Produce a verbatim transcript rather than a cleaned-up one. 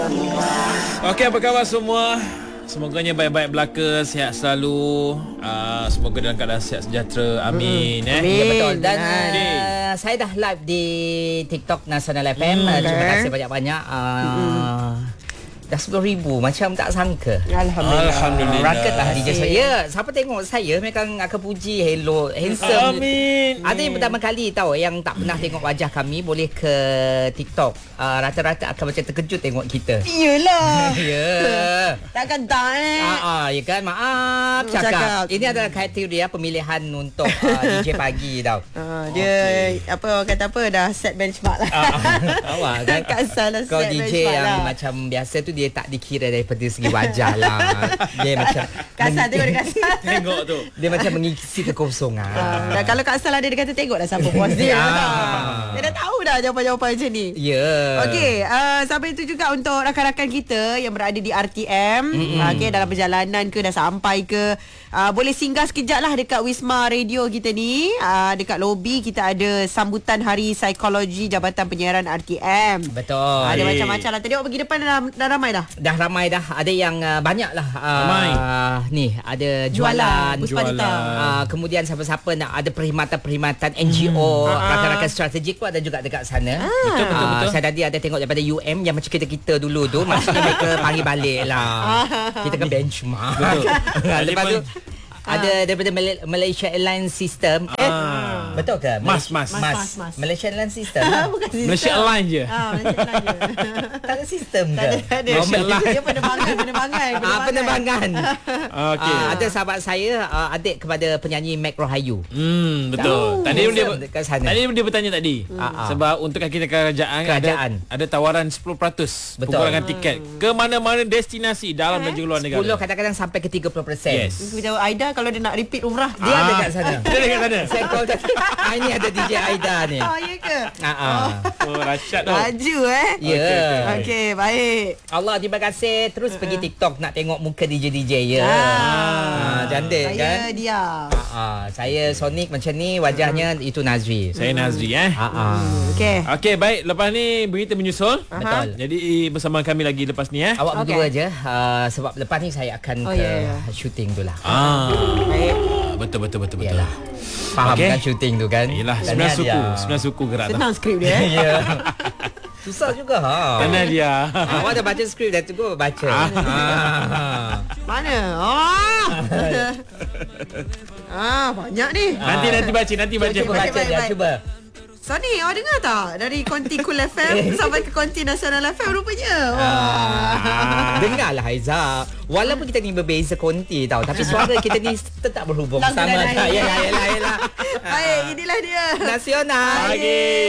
Okey, apa khabar semua? Semoganya baik-baik belaka, sihat selalu. Uh, semoga dalam keadaan sihat sejahtera. Amin. Mm-hmm. Eh. Amin. Ya, betul. Dan Okay. uh, saya dah live di TikTok Nasional F M. Hmm, Terima okay. kasih banyak-banyak. Uh, mm-hmm. Dah sepuluh ribu. Macam tak sangka. Alhamdulillah. Alhamdulillah. Raket lah D J Terima saya. kasih. Ya, siapa tengok saya mereka akan puji hello, handsome. Amin. Ada yang pertama kali tahu yang tak pernah tengok wajah kami boleh ke TikTok. Uh, rata-rata akan macam terkejut tengok kita. Iyalah. Ya. Takkan tak eh. Ah, ah, ya kan, maaf cakap. Cakap. Ini adalah kriteria pemilihan untuk uh, D J pagi tau. Uh, dia okay. apa orang kata apa dah set benchmark lah. Ah, ah, awak kan. Kak Sal dah Kau set D J benchmark yang lah. macam biasa tu dia tak dikira daripada segi wajah lah. Dia macam Kak Sal tengok dia Kak Sal. Tengok tu. dia macam mengisi kekosongan. Uh, dan kalau Kak Sal ada dia kata tengok dah siapa bos dia. Ah. Dia dah tahu dah jawapan-jawapan macam ni. Ya. Yeah. Okey, uh, sampai itu juga untuk rakan-rakan kita yang berada di R T M, mm-hmm. okey, dalam perjalanan ke dah sampai ke, uh, boleh singgah sekejap lah dekat Wisma Radio kita ni. Uh, dekat lobi kita ada sambutan Hari Psikologi Jabatan Penyiaran R T M. Betul. Uh, ada Hey. macam-macam lah. Tadi awak pergi depan dah, dah ramai dah. Dah ramai dah. Ada yang uh, banyak lah. Uh, Ramai. Ni ada Jualan, jualan. Puspa jualan. Dita. Uh, kemudian siapa-siapa nak ada perkhidmatan-perkhidmatan N G O, Hmm. rakan-rakan strategik pun ada juga dekat sana. Ah. Betul, betul, Ah, betul. saya tadi ada tengok daripada U M yang macam kita-kita dulu tu. Maksudnya mereka panggil balik lah. Kita kan benchmark. Betul. Lepas tu Lagi ada daripada Mal- Malaysia Airlines System. Eh, Ah. betul ke? Mas, mas. Mas. Mas, mas. Malaysia Airlines System. Bukan sistem. Malaysia Airlines je. Ah, Malaysia Airlines je. Tak ada sistem Tak ke? ada, tak ada. Malaysia Airlines. Dia penerbangan, penerbangan. Ah, penerbangan. Okey. Ah, ada sahabat saya, ah, adik kepada penyanyi Mac Rohayu. Hmm, betul. Tahu. Tadi dia Dekat sana. Tadi dia bertanya tadi. Ah, ah. Sebab untuk kita kerajaan, Kerajaan. ada ada tawaran sepuluh peratus Betul. perkurangan tiket ke mana-mana destinasi dalam dan juga luar negara. sepuluh kadang-kadang sampai ke tiga puluh peratus. Yes. Macam Aida kalau dia nak repeat umrah. Dia ada kat sana. Dia dekat sana. Saya call tadi. Ah, ini ada D J Aida ni. Oh, ya ke? Ah, ah. Oh, rasyat tu. Laju eh. Ya. Okey, okey. Okey, baik. Allah, terima kasih. Terus pergi TikTok nak tengok muka D J D J ya. Ah. Ah, cantik Saya kan? dia. Ah, ah. Saya Sonic macam ni, wajahnya itu Nazri. Saya Nazri eh. Ah, ah. Okey. Okey, baik. Lepas ni berita menyusul. Betul. Jadi bersama kami lagi lepas ni eh. Awak Okey. berdua je uh, sebab lepas ni saya akan Oh, ke ya, ya. syuting tu lah. Ah. Baik. Betul betul betul betul. Yalah. Faham Okey. kan syuting tu kan? Yalah, Dan sembilan ni suku, dia. sembilan suku gerak tu. Senang skrip dia eh. Ya. Susah juga ha. Tanah dia. Awak dah baca skrip dah tu go baca. Ah. Mana? Oh. ah, banyak ni. Nanti nanti baca, nanti baca. Cuba Baik, baca baik, dia baik. cuba. Sony, awak dengar tak? Dari Konti Cool F M sampai ke Konti Nasional F M rupanya. Wah. Ah. Dengarlah Haiza. Walaupun kita ni berbeza konti tau, tapi suara kita ni tetap berhubung Langsung sama. dah naik. Ya ya ya ya. Baik, inilah dia. Nasional. Pagi.